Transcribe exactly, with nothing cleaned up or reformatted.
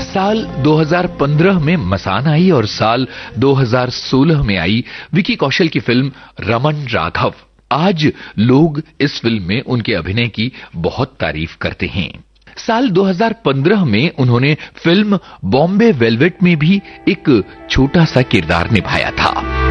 साल दो हज़ार पंद्रह में मसान आई और साल दो हज़ार सोलह में आई विकी कौशल की फिल्म रमन राघव। आज लोग इस फिल्म में उनके अभिनय की बहुत तारीफ करते हैं। साल दो हज़ार पंद्रह में उन्होंने फिल्म बॉम्बे वेलवेट में भी एक छोटा सा किरदार निभाया था।